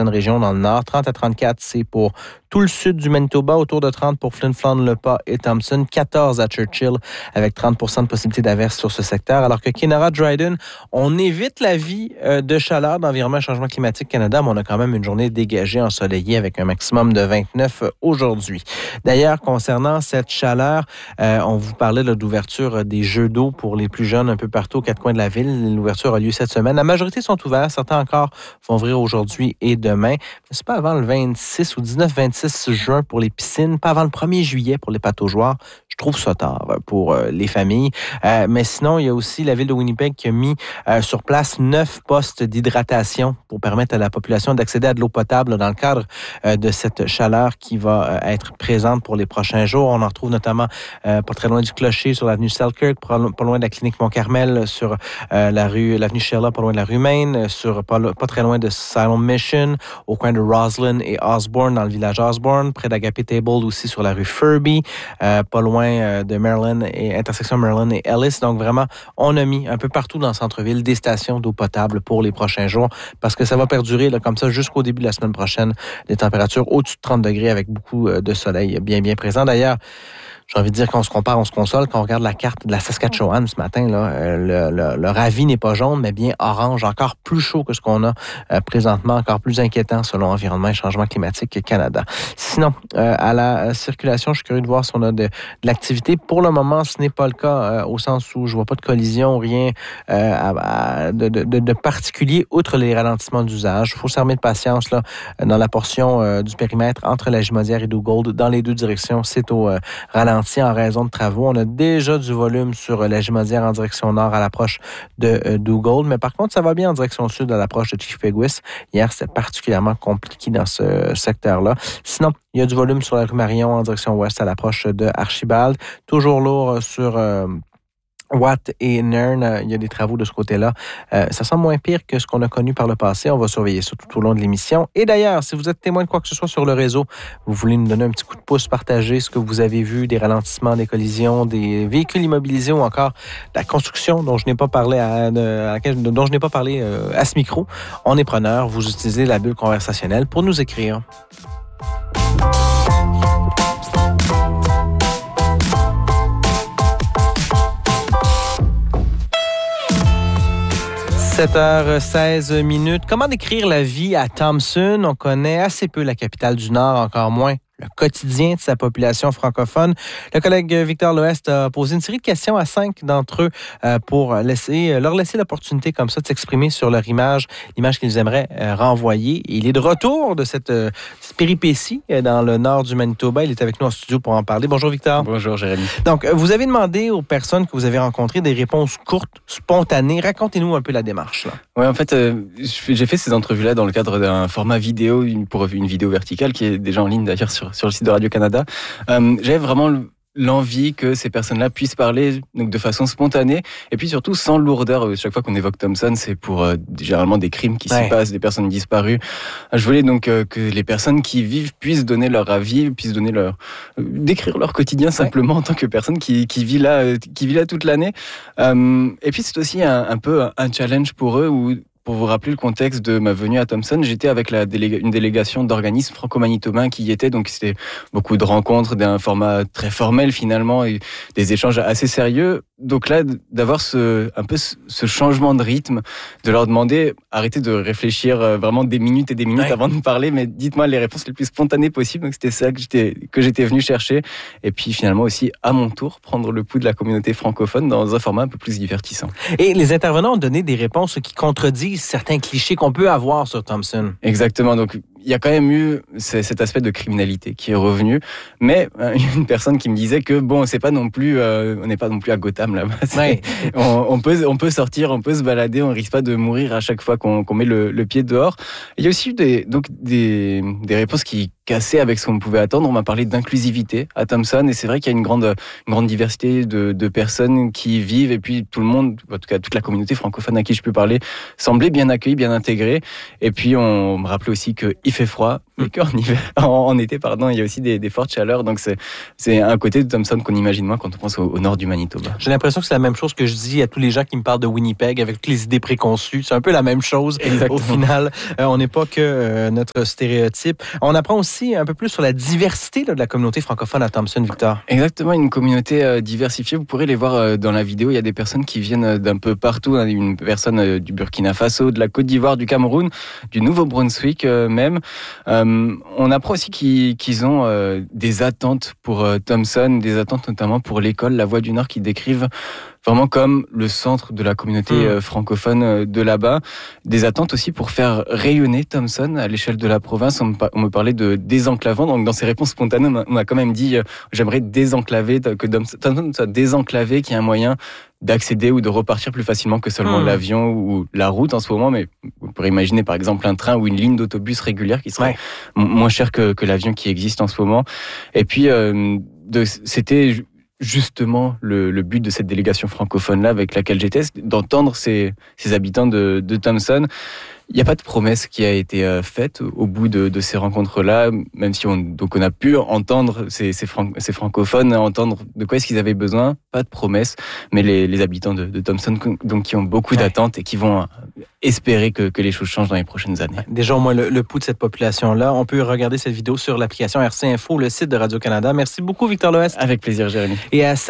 certaines régions dans le nord. 30 à 34, c'est pour tout le sud du Manitoba, autour de 30 pour Flin Flon, Le Pas et Thompson, 14 à Churchill avec 30 % de possibilité d'averse sur ce secteur, alors que Kenora, Dryden, on évite la vie de chaleur d'Environnement et Changement climatique Canada, mais on a quand même une journée dégagée, ensoleillée avec un maximum de 29 aujourd'hui. D'ailleurs, concernant cette chaleur, on vous parlait là, d'ouverture des jeux d'eau pour les plus jeunes un peu partout aux quatre coins de la ville. L'ouverture a lieu cette semaine. La majorité sont ouverts, certains encore vont ouvrir aujourd'hui et demain. Mais c'est pas avant le 26 ou 19-26 juin pour les piscines, pas avant le 1er juillet pour les pataugeoires. Je trouve ça tard pour les familles. Mais sinon, il y a aussi la ville de Winnipeg qui a mis sur place 9 postes d'hydratation pour permettre à la population d'accéder à de l'eau potable dans le cadre de cette chaleur qui va être présente pour les prochains jours. On en retrouve notamment pas très loin du Clocher sur l'avenue Selkirk, pas loin de la clinique Mont-Carmel, sur l'avenue Sheila, pas loin de la rue Maine, pas très loin de Salem Mission, au coin de Roslyn et Osborne, dans le village Osborne, près d'Agape Table aussi sur la rue Furby, pas loin de Maryland et intersection Maryland et Ellis. Donc vraiment, on a mis un peu partout dans le centre-ville des stations d'eau potable pour les prochains jours parce que ça va perdurer là, comme ça jusqu'au début de la semaine prochaine. Des températures au-dessus de 30 degrés avec beaucoup de soleil bien présent. D'ailleurs, j'ai envie de dire qu'on se compare, on se console. Quand on regarde la carte de la Saskatchewan ce matin, là, le ravi n'est pas jaune, mais bien orange, encore plus chaud que ce qu'on a présentement, encore plus inquiétant selon Environnement et Changement climatique Canada. Sinon, à la circulation, je suis curieux de voir si on a de l'activité. Pour le moment, ce n'est pas le cas au sens où je vois pas de collision, rien de particulier, outre les ralentissements d'usage. Il faut s'armer de patience là, dans la portion du périmètre entre la Jumondière et Duggold. Dans les deux directions, c'est au ralenti en raison de travaux. On a déjà du volume sur la Jumondière en direction nord à l'approche de Duggold, mais par contre, ça va bien en direction sud à l'approche de Chief Peguis. Hier, c'était particulièrement compliqué dans ce secteur-là. Sinon, il y a du volume sur la rue Marion en direction ouest à l'approche de Archibald. Toujours lourd sur Watt et Nairn, il y a des travaux de ce côté-là. Ça semble moins pire que ce qu'on a connu par le passé. On va surveiller ça tout au long de l'émission. Et d'ailleurs, si vous êtes témoin de quoi que ce soit sur le réseau, vous voulez nous donner un petit coup de pouce, partager ce que vous avez vu, des ralentissements, des collisions, des véhicules immobilisés ou encore de la construction dont je n'ai pas parlé à ce micro, on est preneur. Vous utilisez la bulle conversationnelle pour nous écrire. 7h16. Comment décrire la vie à Thompson? On connaît assez peu la capitale du Nord, encore moins le quotidien de sa population francophone. Le collègue Victor Loest a posé une série de questions à 5 d'entre eux pour leur laisser l'opportunité comme ça de s'exprimer sur leur l'image qu'ils aimeraient renvoyer. Et il est de retour de cette péripétie dans le nord du Manitoba. Il est avec nous en studio pour en parler. Bonjour Victor. Bonjour Jérémy. Donc, vous avez demandé aux personnes que vous avez rencontrées des réponses courtes, spontanées. Racontez-nous un peu la démarche. Oui, en fait, j'ai fait ces entrevues-là dans le cadre d'un format vidéo, pour une vidéo verticale qui est déjà en ligne d'ailleurs sur le site de Radio-Canada. J'avais vraiment l'envie que ces personnes-là puissent parler donc de façon spontanée et puis surtout sans lourdeur. Chaque fois qu'on évoque Thompson, c'est pour généralement des crimes qui s'y passent, des personnes disparues. Je voulais donc que les personnes qui vivent puissent donner leur avis, puissent donner décrire leur quotidien simplement en tant que personne qui vit là toute l'année. Et puis c'est aussi un peu un challenge pour eux où, pour vous rappeler le contexte de ma venue à Thompson, j'étais avec une délégation d'organismes franco-manitobains qui y étaient, donc c'était beaucoup de rencontres d'un format très formel finalement et des échanges assez sérieux. Donc là, d'avoir ce changement de rythme, de leur demander, arrêtez de réfléchir vraiment des minutes et des minutes avant de me parler, mais dites-moi les réponses les plus spontanées possibles. Donc c'était ça que j'étais venu chercher. Et puis finalement aussi, à mon tour, prendre le pouls de la communauté francophone dans un format un peu plus divertissant. Et les intervenants ont donné des réponses qui contredisent certains clichés qu'on peut avoir sur Thompson. Exactement. Donc, il y a quand même eu cet aspect de criminalité qui est revenu, mais il y a une personne qui me disait que bon, c'est pas non plus, on n'est pas non plus à Gotham là-bas. On peut sortir, on peut se balader, on risque pas de mourir à chaque fois qu'on met le pied dehors. Il y a aussi eu des réponses qui cassaient avec ce qu'on pouvait attendre. On m'a parlé d'inclusivité à Thompson et c'est vrai qu'il y a une grande diversité de personnes qui vivent et puis tout le monde, en tout cas toute la communauté francophone à qui je peux parler, semblait bien accueillie, bien intégrée. Et puis on me rappelait aussi que fait froid, mais en été, il y a aussi des fortes chaleurs. Donc c'est un côté de Thompson qu'on imagine moins quand on pense au nord du Manitoba. J'ai l'impression que c'est la même chose que je dis à tous les gens qui me parlent de Winnipeg avec toutes les idées préconçues. C'est un peu la même chose. Exactement. Au final. On n'est pas que notre stéréotype. On apprend aussi un peu plus sur la diversité de la communauté francophone à Thompson, Victor. Exactement, une communauté diversifiée. Vous pourrez les voir dans la vidéo. Il y a des personnes qui viennent d'un peu partout. Une personne du Burkina Faso, de la Côte d'Ivoire, du Cameroun, du Nouveau-Brunswick même. On apprend aussi qu'ils ont des attentes pour Thompson, des attentes notamment pour l'école La Voix du Nord, qui décrivent vraiment comme le centre de la communauté francophone de là-bas. Des attentes aussi pour faire rayonner Thompson à l'échelle de la province. On me parlait de désenclavant. Donc dans ses réponses spontanées, on a quand même dit j'aimerais désenclaver, que Thompson soit désenclavé, qu'il y ait un moyen d'accéder ou de repartir plus facilement que seulement l'avion ou la route en ce moment. Mais vous pourrez imaginer par exemple un train ou une ligne d'autobus régulière qui serait moins cher que l'avion qui existe en ce moment. Et puis c'était justement le but de cette délégation francophone-là avec laquelle j'étais, d'entendre ces habitants de Thompson. Il n'y a pas de promesse qui a été faite au bout de ces rencontres-là, même si on a pu entendre ces francophones, entendre de quoi est-ce qu'ils avaient besoin. Pas de promesse, mais les habitants de Thompson donc, qui ont beaucoup d'attentes et qui vont espérer que les choses changent dans les prochaines années. Déjà, au moins, le pouls de cette population-là. On peut regarder cette vidéo sur l'application RC Info, le site de Radio-Canada. Merci beaucoup, Victor Loest. Avec plaisir, Jérémy. Et à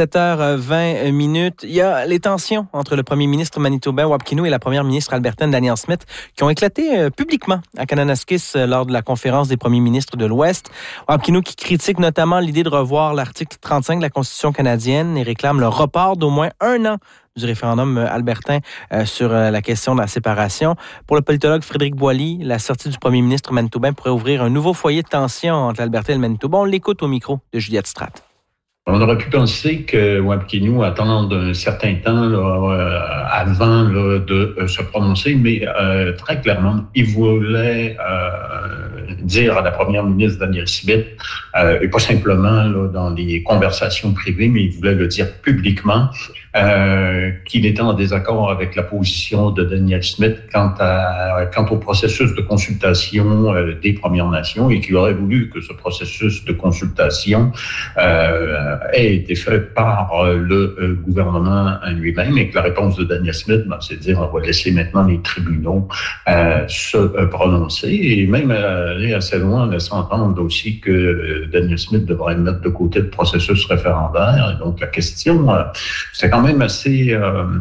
7h20, il y a les tensions entre le premier ministre manitobain Wab Kinew et la première ministre albertaine Danielle Smith qui ont éclaté publiquement à Kananaskis lors de la conférence des premiers ministres de l'Ouest. Wab Kinew qui critique notamment l'idée de revoir l'article 35 de la Constitution canadienne et réclame le report d'au moins 1 an du référendum albertain sur la question de la séparation. Pour le politologue Frédéric Boily, la sortie du premier ministre manitobain pourrait ouvrir un nouveau foyer de tension entre l'Alberta et le Manitoba. On l'écoute au micro de Juliette Stratt. On aurait pu penser que Wab Kinew attende un certain temps avant de se prononcer, mais très clairement, il voulait dire à la première ministre Danielle Smith, et pas simplement dans les conversations privées, mais il voulait le dire publiquement, qu'il était en désaccord avec la position de Danielle Smith quant au processus de consultation des Premières Nations et qu'il aurait voulu que ce processus de consultation ait été fait par le gouvernement lui-même et que la réponse de Danielle Smith, c'est de dire on va laisser maintenant les tribunaux se prononcer et même aller assez loin en laissant entendre aussi que Danielle Smith devrait mettre de côté le processus référendaire. Et donc la question, c'est quand même assez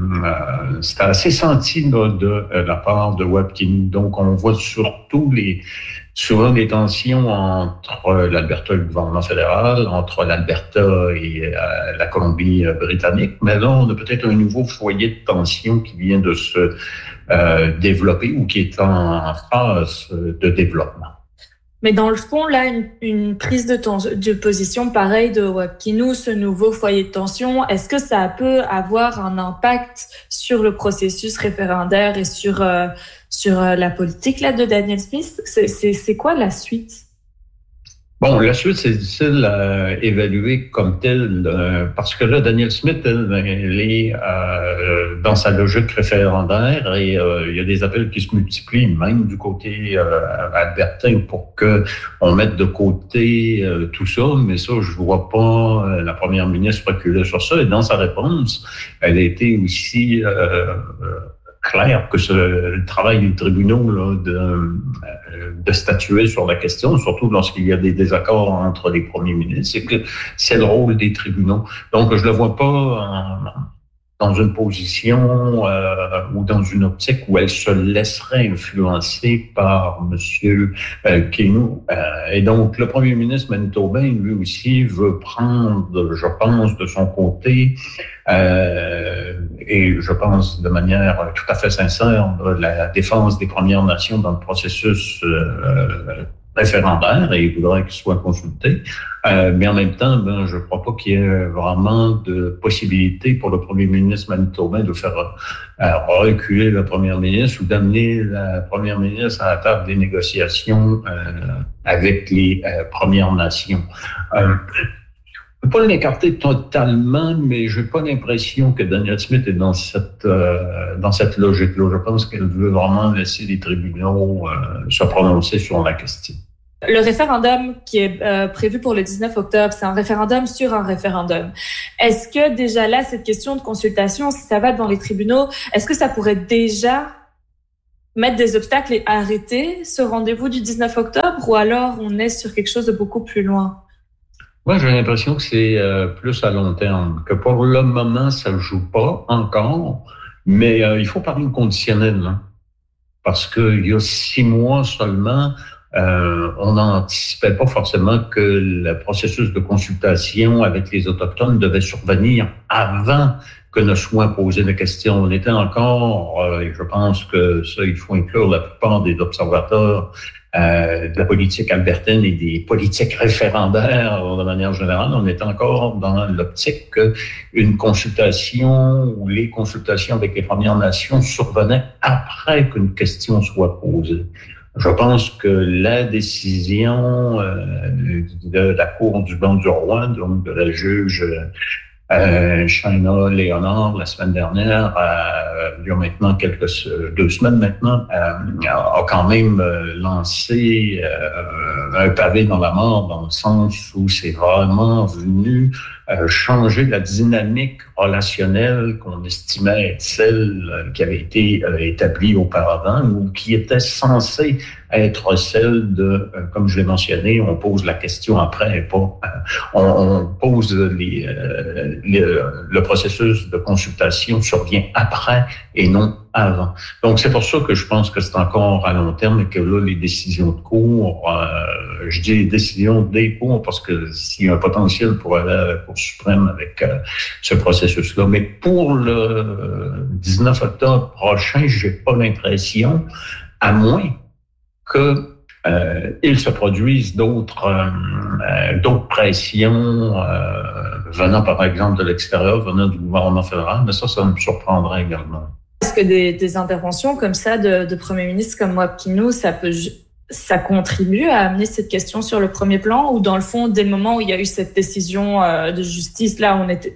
senti de la part de Wab Kinew. Donc on voit souvent des tensions entre l'Alberta et le gouvernement fédéral, entre l'Alberta et la Colombie-Britannique. Mais là, on a peut-être un nouveau foyer de tension qui vient de se développer ou qui est en phase de développement. Mais dans le fond, là, une prise de position pareille de Wab Kinew, ce nouveau foyer de tension, est-ce que ça peut avoir un impact sur le processus référendaire et sur la politique là de Danielle Smith? C'est quoi la suite? Bon, la suite, c'est difficile à évaluer comme telle, parce que là, Danielle Smith, elle est dans sa logique référendaire et il y a des appels qui se multiplient, même du côté albertain, pour que on mette de côté tout ça. Mais ça, je vois pas la première ministre reculer sur ça. Et dans sa réponse, elle a été aussi clair que le travail des tribunaux là, de statuer sur la question, surtout lorsqu'il y a des désaccords entre les premiers ministres, c'est le rôle des tribunaux. Donc, je le vois pas dans une position ou dans une optique où elle se laisserait influencer par Monsieur Kinew. Et donc, le premier ministre manitobain, lui aussi, veut prendre, je pense, de son côté, et je pense de manière tout à fait sincère, la défense des Premières Nations dans le processus référendaire et il voudrait qu'il soit consulté. Mais en même temps, je ne crois pas qu'il y ait vraiment de possibilité pour le premier ministre manitobain de faire reculer la première ministre ou d'amener la première ministre à la table des négociations avec les Premières Nations. Je ne peux pas l'écarter totalement, mais je n'ai pas l'impression que Danielle Smith est dans cette logique-là. Je pense qu'elle veut vraiment laisser les tribunaux se prononcer sur la question. Le référendum qui est prévu pour le 19 octobre, c'est un référendum sur un référendum. Est-ce que déjà là, cette question de consultation, si ça va devant les tribunaux, est-ce que ça pourrait déjà mettre des obstacles et arrêter ce rendez-vous du 19 octobre ou alors on est sur quelque chose de beaucoup plus loin? Moi, j'ai l'impression que c'est plus à long terme, que pour le moment, ça ne joue pas encore, mais il faut parler conditionnel, hein, parce qu'il y a 6 mois seulement, on n'anticipait pas forcément que le processus de consultation avec les Autochtones devait survenir avant que ne soit posée la question. On était encore, et je pense que ça, il faut inclure la plupart des observateurs de la politique albertaine et des politiques référendaires de manière générale, on est encore dans l'optique qu'une consultation ou les consultations avec les Premières Nations survenaient après qu'une question soit posée. Je pense que la décision de la Cour du Banc du Roi, donc de la juge Shaina Léonard, la semaine dernière, il y a maintenant 2 semaines maintenant, a quand même lancé un pavé dans la mort, dans le sens où c'est vraiment venu changer la dynamique relationnelle qu'on estimait être celle qui avait été établie auparavant ou qui était censée être celle de, comme je l'ai mentionné, on pose la question après et pas, on pose le processus de consultation survient après et non avant. Donc, c'est pour ça que je pense que c'est encore à long terme et que là, les décisions de cour, je dis les décisions des cours parce que s'il y a un potentiel pour aller à la Cour suprême avec ce processus-là. Mais pour le 19 octobre prochain, j'ai pas l'impression, à moins que il se produisent d'autres pressions venant, par exemple, de l'extérieur, venant du gouvernement fédéral, mais ça me surprendrait également. Est-ce que des interventions comme ça de premiers ministres comme Wahb Kinow, ça contribue à amener cette question sur le premier plan ou dans le fond, dès le moment où il y a eu cette décision de justice, là,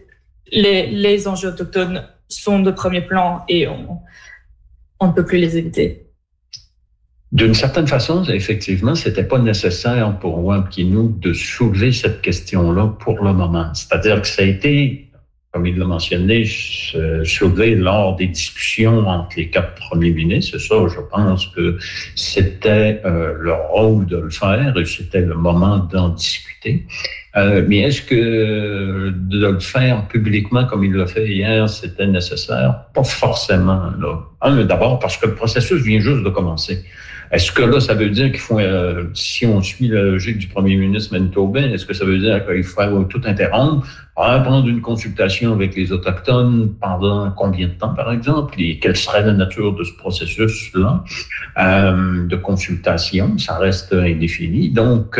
les enjeux autochtones sont de premier plan et on ne peut plus les éviter? D'une certaine façon, effectivement, c'était pas nécessaire pour Wahb Kinow de soulever cette question-là pour le moment. C'est-à-dire que ça a été, comme il l'a mentionné, soulevé lors des discussions entre les 4 premiers ministres. C'est ça, je pense que c'était leur rôle de le faire et c'était le moment d'en discuter. Mais est-ce que de le faire publiquement comme il l'a fait hier, c'était nécessaire? Pas forcément, là. D'abord parce que le processus vient juste de commencer. Est-ce que là, ça veut dire qu'il faut, si on suit la logique du premier ministre manitobain, est-ce que ça veut dire qu'il faut tout interrompre, prendre une consultation avec les Autochtones pendant combien de temps, par exemple, et quelle serait la nature de ce processus-là de consultation? Ça reste indéfini. Donc,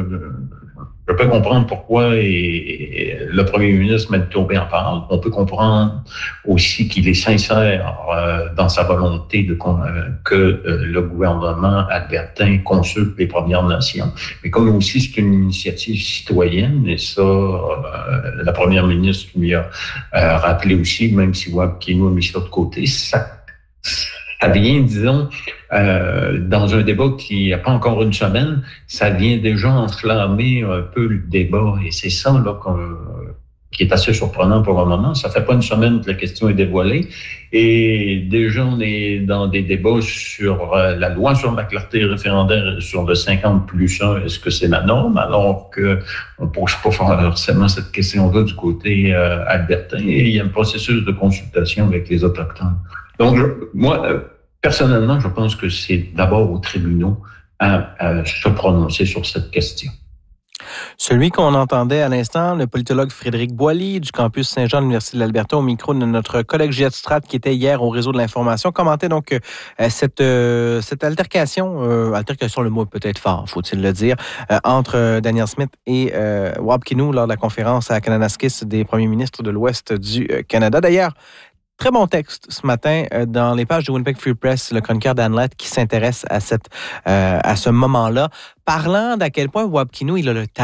je peux comprendre pourquoi le premier ministre manitobain en parle. On peut comprendre aussi qu'il est sincère dans sa volonté que le gouvernement albertain consulte les Premières Nations. Mais comme aussi c'est une initiative citoyenne, et ça, la première ministre lui a rappelé aussi, même si Wahb Kinow a mis ça de côté, ça vient, disons, dans un débat qui n'a pas encore une semaine, ça vient déjà enflammer un peu le débat. Et c'est ça là qui est assez surprenant pour le moment. Ça fait pas une semaine que la question est dévoilée. Et déjà, on est dans des débats sur la loi sur la clarté référendaire sur le 50+1. Est-ce que c'est la norme? Alors que on pose pas forcément cette question-là du côté albertain. Et il y a un processus de consultation avec les Autochtones. Donc, moi, personnellement, je pense que c'est d'abord aux tribunaux à se prononcer sur cette question. Celui qu'on entendait à l'instant, le politologue Frédéric Boily du campus Saint-Jean de l'Université de l'Alberta, au micro de notre collègue Juliette Strat, qui était hier au réseau de l'information, commentait donc cette altercation, le mot est peut-être fort, faut-il le dire, entre Danielle Smith et Wahb Kinow lors de la conférence à Kananaskis des premiers ministres de l'Ouest du Canada. D'ailleurs, très bon texte ce matin dans les pages de Winnipeg Free Press, le chroniqueur Dan Lett qui s'intéresse à ce moment-là, parlant d'à quel point Wahb Kinow il a le talent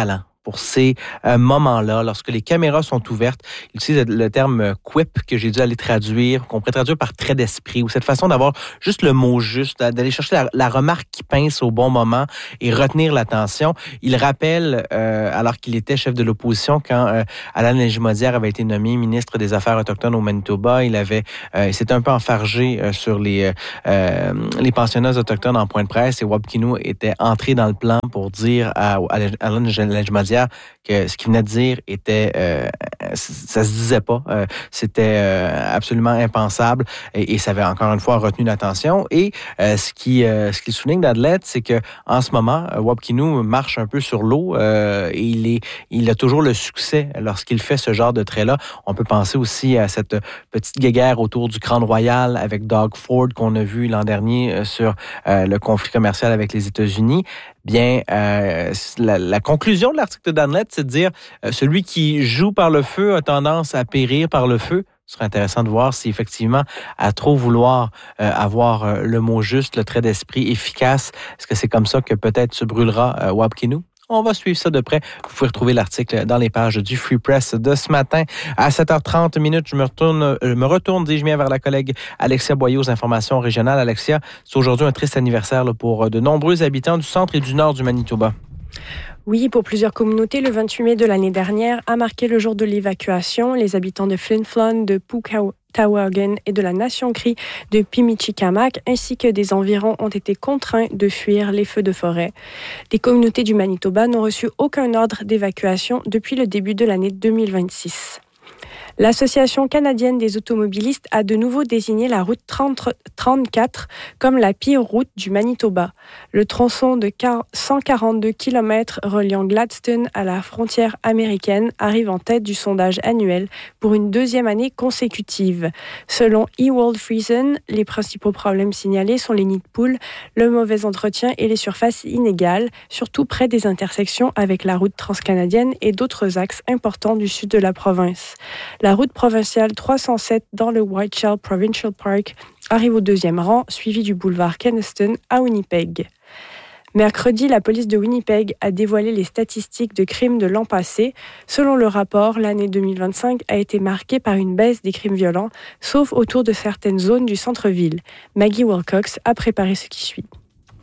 pour ces moments-là, lorsque les caméras sont ouvertes. Il utilise le terme quip que j'ai dû aller traduire, qu'on pourrait traduire par trait d'esprit, ou cette façon d'avoir juste le mot juste, d'aller chercher la remarque qui pince au bon moment et retenir l'attention. Il rappelle, alors qu'il était chef de l'opposition, quand Alan Lejmodière avait été nommé ministre des Affaires autochtones au Manitoba, il s'était un peu enfargé sur les pensionnats autochtones en point de presse, et Wab Kinew était entré dans le plan pour dire à Alan Lejmodière que ce qu'il venait de dire était ça se disait pas, c'était absolument impensable, et ça avait encore une fois retenu l'attention. Et ce qui souligne d'Adelaide, c'est que en ce moment, Wab Kinew marche un peu sur l'eau, et il a toujours le succès lorsqu'il fait ce genre de trait-là. On peut penser aussi à cette petite guéguerre autour du Crown Royal avec Doug Ford qu'on a vu l'an dernier sur le conflit commercial avec les États-Unis. Bien, la conclusion de l'article d'Adelaide, c'est de dire celui qui joue par le feu a tendance à périr par le feu. Ce serait intéressant de voir si effectivement, à trop vouloir avoir le mot juste, le trait d'esprit efficace, est-ce que c'est comme ça que peut-être se brûlera Wab Kinew? On va suivre ça de près. Vous pouvez retrouver l'article dans les pages du Free Press de ce matin. À 7h30, je me retourne, dis-je bien, vers la collègue Alexia Boyer aux informations régionales. Alexia, c'est aujourd'hui un triste anniversaire pour de nombreux habitants du centre et du nord du Manitoba. Oui, pour plusieurs communautés, le 28 mai de l'année dernière a marqué le jour de l'évacuation. Les habitants de Flin Flon, de Puktawagan et de la Nation Cri de Pimichikamak, ainsi que des environs, ont été contraints de fuir les feux de forêt. Les communautés du Manitoba n'ont reçu aucun ordre d'évacuation depuis le début de l'année 2026. L'Association canadienne des automobilistes a de nouveau désigné la route 34 comme la pire route du Manitoba. Le tronçon de 142 km reliant Gladstone à la frontière américaine arrive en tête du sondage annuel pour une deuxième année consécutive. Selon eWorld Friesen, les principaux problèmes signalés sont les nids de poules, le mauvais entretien et les surfaces inégales, surtout près des intersections avec la route transcanadienne et d'autres axes importants du sud de la province. La route provinciale 307 dans le Whiteshell Provincial Park arrive au deuxième rang, suivi du boulevard Keniston à Winnipeg. Mercredi, la police de Winnipeg a dévoilé les statistiques de crimes de l'an passé. Selon le rapport, l'année 2025 a été marquée par une baisse des crimes violents, sauf autour de certaines zones du centre-ville. Maggie Wilcox a préparé ce qui suit.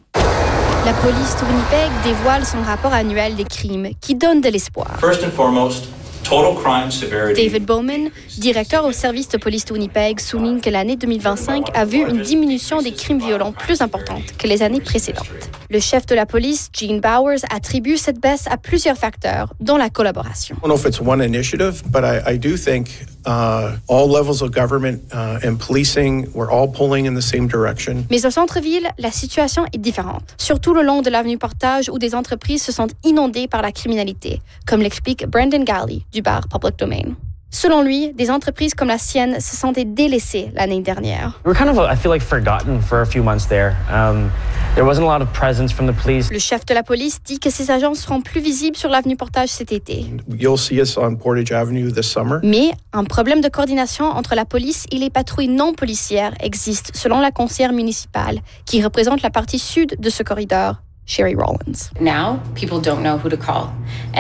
La police de Winnipeg dévoile son rapport annuel des crimes, qui donne de l'espoir. First and foremost, total crime severity. David Bowman, directeur au service de police de Winnipeg, souligne que l'année 2025 a vu une diminution des crimes violents plus importante que les années précédentes. Le chef de la police, Gene Bowers, attribue cette baisse à plusieurs facteurs, dont la collaboration. I don't know if it's one initiative, but I do think all levels of government and policing, we're all pulling in the same direction. Mais au centre-ville, la situation est différente. Surtout le long de l'avenue Portage, où des entreprises se sentent inondées par la criminalité, comme l'explique Brendan Galley du bar Public Domain. Selon lui, des entreprises comme la sienne se sentaient délaissées l'année dernière. We were kind of, I feel like, forgotten for a few months there. There wasn't a lot of presence from the police. Le chef de la police dit que ses agents seront plus visibles sur l'avenue Portage cet été. You'll see us on Portage Avenue this summer. Mais un problème de coordination entre la police et les patrouilles non policières existe, selon la conseillère municipale, qui représente la partie sud de ce corridor, Sherry Rollins. Now, people don't know who to call.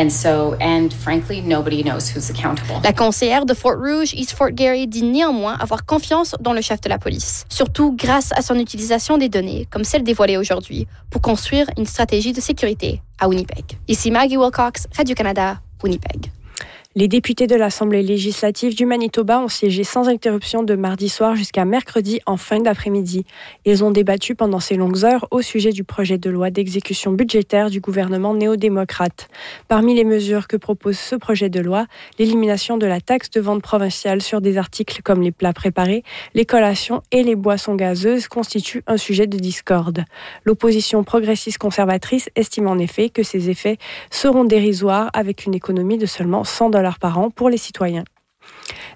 And frankly, nobody knows who's accountable. La conseillère de Fort Rouge, East Fort Garry, dit néanmoins avoir confiance dans le chef de la police, surtout grâce à son utilisation des données, comme celle dévoilée aujourd'hui, pour construire une stratégie de sécurité à Winnipeg. Ici Maggie Wilcox, Radio-Canada, Winnipeg. Les députés de l'Assemblée législative du Manitoba ont siégé sans interruption de mardi soir jusqu'à mercredi en fin d'après-midi. Ils ont débattu pendant ces longues heures au sujet du projet de loi d'exécution budgétaire du gouvernement néo-démocrate. Parmi les mesures que propose ce projet de loi, l'élimination de la taxe de vente provinciale sur des articles comme les plats préparés, les collations et les boissons gazeuses constitue un sujet de discorde. L'opposition progressiste conservatrice estime en effet que ces effets seront dérisoires avec une économie de seulement $100 par an pour les citoyens.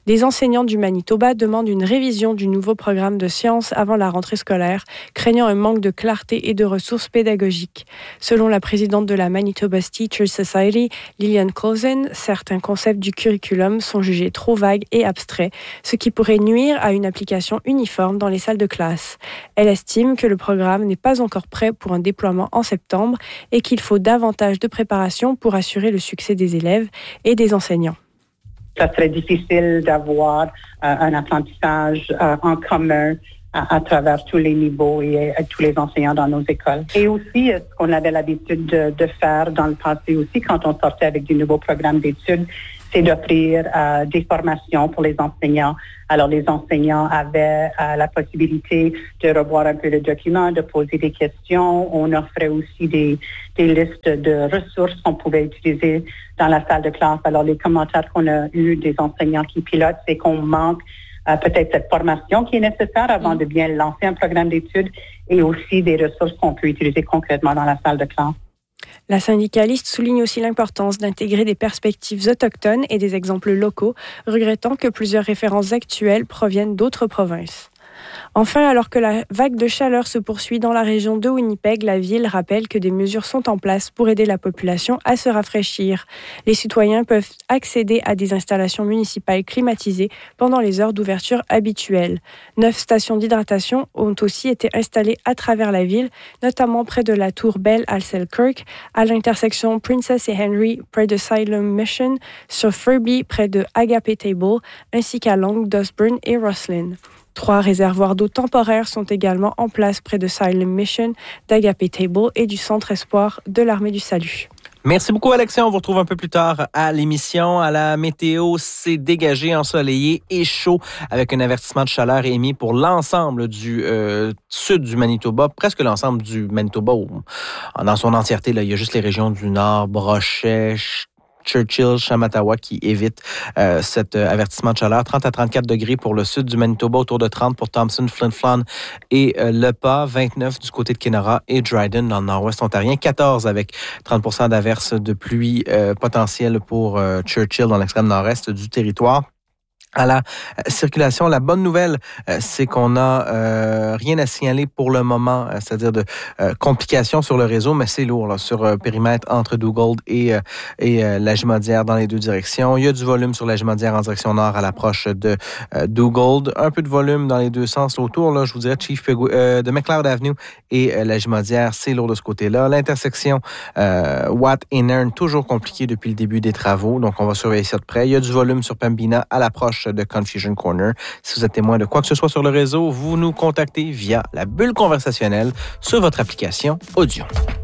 Des enseignants du Manitoba demandent une révision du nouveau programme de sciences avant la rentrée scolaire, craignant un manque de clarté et de ressources pédagogiques. Selon la présidente de la Manitoba's Teachers Society, Lillian Clausen, certains concepts du curriculum sont jugés trop vagues et abstraits, ce qui pourrait nuire à une application uniforme dans les salles de classe. Elle estime que le programme n'est pas encore prêt pour un déploiement en septembre et qu'il faut davantage de préparation pour assurer le succès des élèves et des enseignants. Ça serait difficile d'avoir un apprentissage en commun à travers tous les niveaux et tous les enseignants dans nos écoles. Et aussi, ce qu'on avait l'habitude de faire dans le passé aussi, quand on sortait avec du nouveau programme d'études, c'est d'offrir des formations pour les enseignants. Alors, les enseignants avaient la possibilité de revoir un peu le document, de poser des questions. On offrait aussi des listes de ressources qu'on pouvait utiliser dans la salle de classe. Alors, les commentaires qu'on a eus des enseignants qui pilotent, c'est qu'on manque peut-être cette formation qui est nécessaire avant de bien lancer un programme d'études et aussi des ressources qu'on peut utiliser concrètement dans la salle de classe. La syndicaliste souligne aussi l'importance d'intégrer des perspectives autochtones et des exemples locaux, regrettant que plusieurs références actuelles proviennent d'autres provinces. Enfin, alors que la vague de chaleur se poursuit dans la région de Winnipeg, la ville rappelle que des mesures sont en place pour aider la population à se rafraîchir. Les citoyens peuvent accéder à des installations municipales climatisées pendant les heures d'ouverture habituelles. 9 stations d'hydratation ont aussi été installées à travers la ville, notamment près de la tour Bell à Selkirk, à l'intersection Princess et Henry près de Salem Mission, sur Furby près de Agape Table, ainsi qu'à Long, Dosburn et Roslyn. 3 réservoirs d'eau temporaires sont également en place près de Salem Mission, d'Agape Table et du Centre Espoir de l'Armée du Salut. Merci beaucoup, Alexia. On vous retrouve un peu plus tard à l'émission. À la météo, c'est dégagé, ensoleillé et chaud avec un avertissement de chaleur émis pour l'ensemble du sud du Manitoba, presque l'ensemble du Manitoba dans son entièreté. Là, il y a juste les régions du nord, Brochet, Churchill, Shamattawa qui évite cet avertissement de chaleur. 30 à 34 degrés pour le sud du Manitoba, autour de 30 pour Thompson, Flin Flon et Le Pas, 29 du côté de Kenora et Dryden dans le nord-ouest ontarien, 14 avec 30% d'averses de pluie potentielles pour Churchill dans l'extrême nord-est du territoire. À la circulation, la bonne nouvelle, c'est qu'on n'a rien à signaler pour le moment, c'est-à-dire de complications sur le réseau, mais c'est lourd là, sur périmètre entre Dugald et la Gimaudière dans les deux directions. Il y a du volume sur la Gimaudière en direction nord à l'approche de Dugald. Un peu de volume dans les deux sens autour, là, je vous dirais, de McLeod Avenue et la Gimaudière, c'est lourd de ce côté-là. L'intersection Watt et Nairn, toujours compliquée depuis le début des travaux, donc on va surveiller ça de près. Il y a du volume sur Pembina à l'approche de Confusion Corner. Si vous êtes témoin de quoi que ce soit sur le réseau, vous nous contactez via la bulle conversationnelle sur votre application audio.